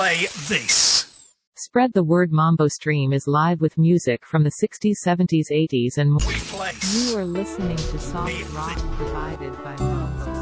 play this. Spread the word. Mambo Stream is live with music from the 60s, 70s, 80s and more. We place. You are listening to soft rock provided by Mambo.